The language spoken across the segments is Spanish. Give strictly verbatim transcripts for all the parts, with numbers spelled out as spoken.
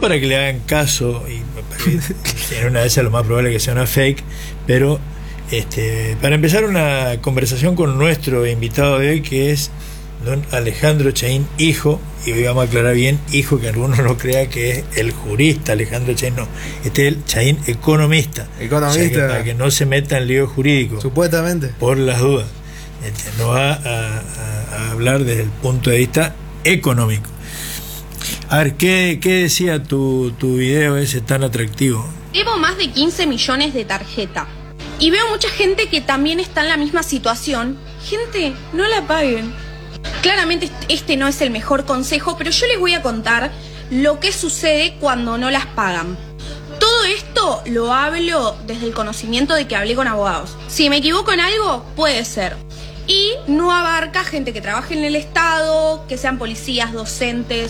para que le hagan caso, y en una de esas lo más probable es que sea una fake, pero este, para empezar una conversación con nuestro invitado de hoy, que es don Alejandro Chaín, hijo, y hoy vamos a aclarar bien, hijo, que alguno no crea que es el jurista Alejandro Chaín, no, este es el Chaín economista, economista, o sea, que para que no se meta en lío jurídico, supuestamente, por las dudas, este, nos va a, a, a hablar desde el punto de vista económico. A ver, ¿qué, qué decía tu, tu video ese tan atractivo? Llevo más de quince millones de tarjeta y veo mucha gente que también está en la misma situación. Gente, no la paguen. Claramente este no es el mejor consejo, pero yo les voy a contar lo que sucede cuando no las pagan. Todo esto lo hablo desde el conocimiento de que hablé con abogados. Si me equivoco en algo, puede ser. Y no abarca gente que trabaje en el Estado, que sean policías, docentes.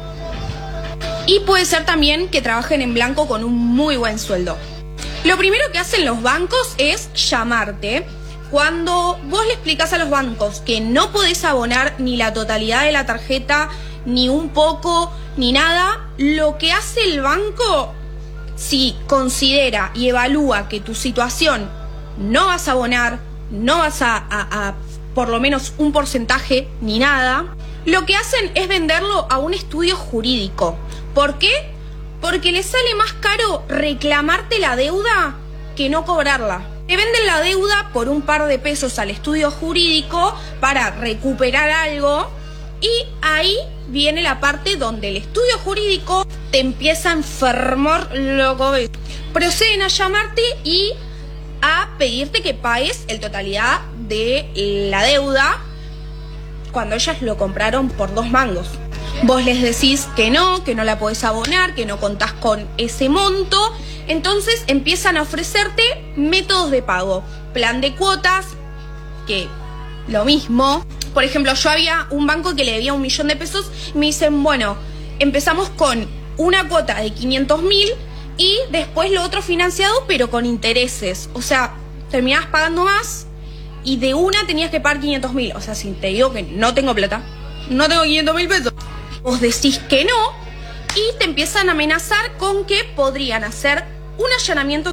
Y puede ser también que trabajen en blanco con un muy buen sueldo. Lo primero que hacen los bancos es llamarte. Cuando vos le explicás a los bancos que no podés abonar ni la totalidad de la tarjeta, ni un poco, ni nada, lo que hace el banco, si considera y evalúa que tu situación no vas a abonar, no vas a, a, a por lo menos un porcentaje ni nada, lo que hacen es venderlo a un estudio jurídico. ¿Por qué? Porque les sale más caro reclamarte la deuda que no cobrarla. Te venden la deuda por un par de pesos al estudio jurídico para recuperar algo, y ahí viene la parte donde el estudio jurídico te empieza a enfermar loco. Proceden a llamarte y a pedirte que pagues la totalidad de la deuda cuando ellas lo compraron por dos mangos. Vos les decís que no, que no la podés abonar, que no contás con ese monto. Entonces empiezan a ofrecerte métodos de pago, plan de cuotas, que lo mismo. Por ejemplo, yo había un banco que le debía un millón de pesos, y me dicen, bueno, empezamos con una cuota de quinientos mil y después lo otro financiado, pero con intereses. O sea, terminabas pagando más y de una tenías que pagar quinientos mil. O sea, si te digo que no tengo plata, no tengo quinientos mil pesos, vos decís que no y te empiezan a amenazar con que podrían hacer un allanamiento.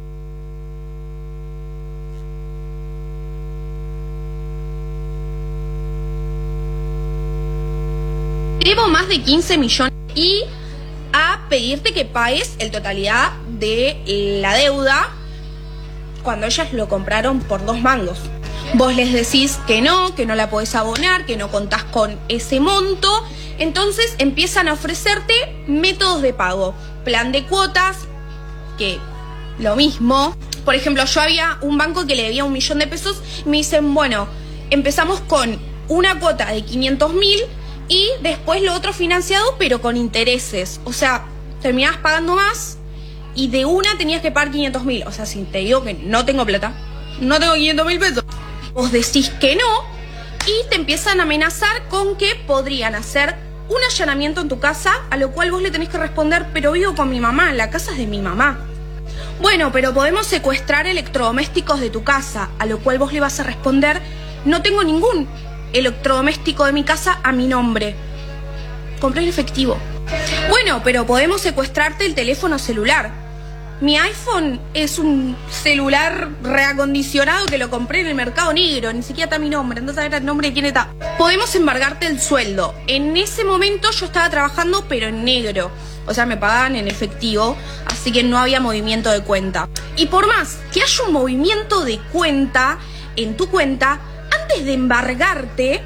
Llevo más de quince millones y a pedirte que pagues la totalidad de la deuda cuando ellas lo compraron por dos mangos. Vos les decís que no, que no la podés abonar, que no contás con ese monto. Entonces empiezan a ofrecerte métodos de pago, plan de cuotas, que lo mismo. Por ejemplo, yo había un banco que le debía un millón de pesos, y me dicen, bueno, empezamos con una cuota de quinientos mil y después lo otro financiado, pero con intereses. O sea, terminabas pagando más y de una tenías que pagar quinientos mil. O sea, si te digo que no tengo plata, no tengo quinientos mil pesos, vos decís que no y te empiezan a amenazar con que podrían hacer un allanamiento en tu casa, a lo cual vos le tenés que responder, pero vivo con mi mamá, la casa es de mi mamá. Bueno, pero podemos secuestrar electrodomésticos de tu casa, a lo cual vos le vas a responder, no tengo ningún electrodoméstico de mi casa a mi nombre. Compré el efectivo. Bueno, pero podemos secuestrarte el teléfono celular. Mi iPhone es un celular reacondicionado que lo compré en el mercado negro, ni siquiera está mi nombre, entonces era el nombre de quién está. Podemos embargarte el sueldo. En ese momento yo estaba trabajando pero en negro, o sea, me pagaban en efectivo, así que no había movimiento de cuenta. Y por más que haya un movimiento de cuenta en tu cuenta, antes de embargarte,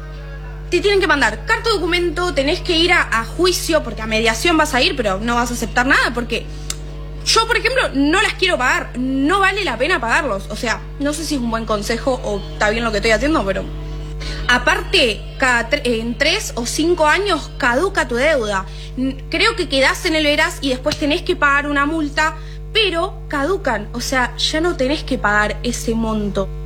te tienen que mandar carta de documento, tenés que ir a, a juicio, porque a mediación vas a ir, pero no vas a aceptar nada, porque yo, por ejemplo, no las quiero pagar, no vale la pena pagarlos. O sea, no sé si es un buen consejo o está bien lo que estoy haciendo, pero aparte, cada tre en tres o cinco años caduca tu deuda. Creo que quedás en el veraz y después tenés que pagar una multa, pero caducan, o sea, ya no tenés que pagar ese monto.